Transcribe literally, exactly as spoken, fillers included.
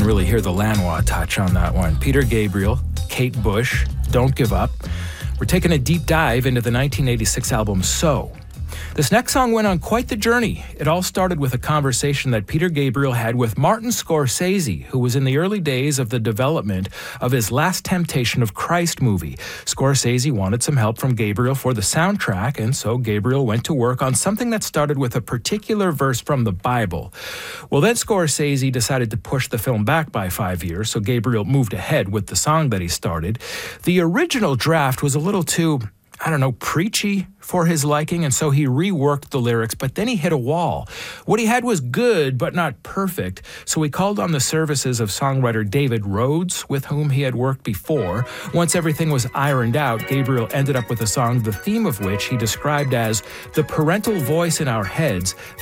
really hear the Lanois touch on that one. Peter Gabriel, Kate Bush, Don't Give Up. We're taking a deep dive into the nineteen eighty-six album So. This next song went on quite the journey. It all started with a conversation that Peter Gabriel had with Martin Scorsese, who was in the early days of the development of his Last Temptation of Christ movie. Scorsese wanted some help from Gabriel for the soundtrack, and so Gabriel went to work on something that started with a particular verse from the Bible. Well, then Scorsese decided to push the film back by five years, so Gabriel moved ahead with the song that he started. The original draft was a little too, I don't know, preachy for his liking, and so he reworked the lyrics, but then he hit a wall. What he had was good, but not perfect, so he called on the services of songwriter David Rhodes, with whom he had worked before. Once everything was ironed out, Gabriel ended up with a song, the theme of which he described as the parental voice in our heads